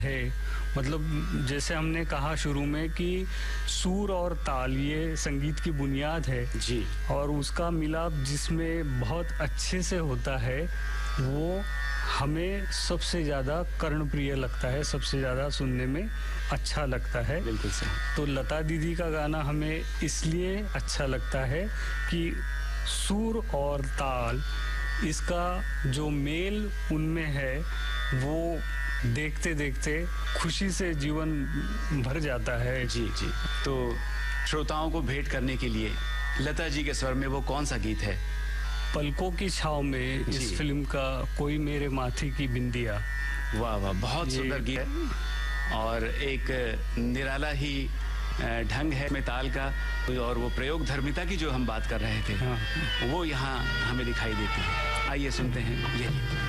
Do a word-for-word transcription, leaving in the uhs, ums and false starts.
है। मतलब जैसे हमने कहा शुरू में कि सुर और ताल ये संगीत की बुनियाद है जी। और उसका मिलाप जिसमें बहुत अच्छे से होता है वो हमें सबसे ज़्यादा कर्णप्रिय लगता है, सबसे ज़्यादा सुनने में अच्छा लगता है। बिल्कुल सही। तो लता दीदी का गाना हमें इसलिए अच्छा लगता है कि सुर और ताल इसका जो मेल उनमें है वो देखते देखते खुशी से जीवन भर जाता है। जी जी। तो श्रोताओं को भेंट करने के लिए लता जी के स्वर में वो कौन सा गीत है? पलकों की छाव में इस फिल्म का कोई मेरे माथे की बिंदिया। वाह वाह, बहुत सुंदर गीत है और एक निराला ही ढंग है में ताल का और वो प्रयोग धर्मिता की जो हम बात कर रहे थे, हाँ। वो यहाँ हमें दिखाई देती है। आइए सुनते हैं ये।